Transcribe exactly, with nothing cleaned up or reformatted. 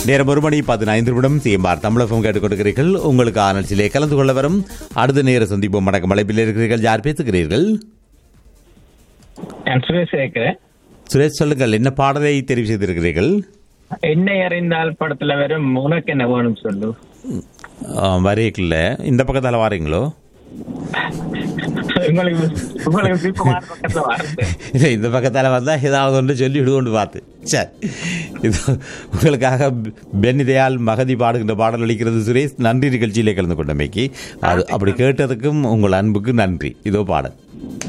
நேரம் ஒரு மணி பதினைந்து நிமிடம் சிஎம்ஆர் தமிழகம் கேட்டுக் கொடுக்கிறீர்கள். உங்களுக்கு ஆனல்சிலே கலந்து கொள்ள வரும் அடுத்த நேர சந்திப்போம். வணக்கம். அழைப்பில் இருக்கிறீர்கள். யார் பேசுகிறீர்கள்? சுரேஷ் கேட்கிறேன். சுரேஷ், சொல்லுங்கள். என்ன பாடலை தெரிவு செய்திருக்கிறீர்கள்? என்னை அறிந்தால் படத்துல வரும் உனக்கு என்ன வேணும் சொல்லு. வரீங்கல்ல, இந்த பக்கத்தால வாரீங்களோ? இந்த பக்கத்தால வந்தா ஏதாவது ஒன்று சொல்லி விடுவோண்டு பார்த்து. சரி, இது உங்களுக்காக பென்னிதயால் மகதி பாடுகின்ற பாடல் அளிக்கிறது. சுரேஷ், நன்றி நிகழ்ச்சியிலே கலந்து கொண்டமைக்கு. அது அப்படி கேட்டதுக்கும் உங்கள் அன்புக்கு நன்றி. இதோ பாடல்.